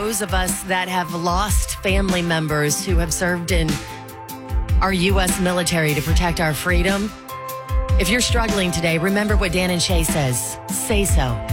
those of us that have lost family members who have served in our U.S. military to protect our freedom. If you're struggling today, remember what Dan and Shay says. Say so.